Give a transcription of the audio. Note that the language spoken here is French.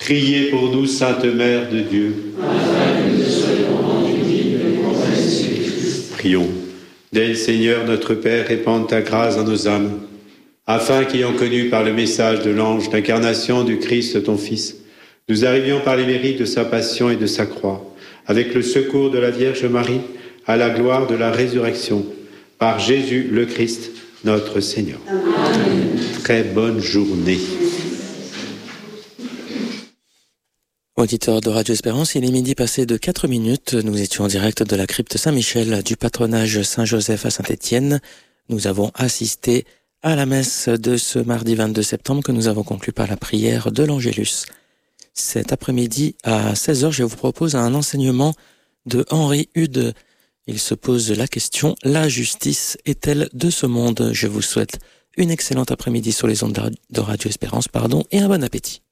Priez pour nous, Sainte Mère de Dieu. Prions. Dès le Seigneur notre Père, répande ta grâce dans nos âmes, afin qu'ayant connu par le message de l'ange l'incarnation du Christ, ton Fils, nous arrivions par les mérites de sa passion et de sa croix, avec le secours de la Vierge Marie, à la gloire de la résurrection, par Jésus le Christ, notre Seigneur. Amen. Très bonne journée. Auditeurs de Radio Espérance, il est midi passé de 4 minutes. Nous étions en direct de la crypte Saint-Michel du patronage Saint-Joseph à Saint-Étienne. Nous avons assisté à la messe de ce mardi 22 septembre que nous avons conclu par la prière de l'Angélus. Cet après-midi à 16h, je vous propose un enseignement de Henri Hude. Il se pose la question « La justice est-elle de ce monde ?» Je vous souhaite une excellente après-midi sur les ondes de Radio Espérance, et un bon appétit.